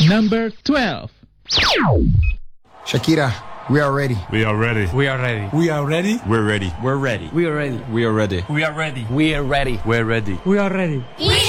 Number 12. Shakira, we are ready. We are ready. We are ready. We are ready. We're ready. We're ready. We are ready. We are ready. We are ready. We are ready. We're ready. We are ready.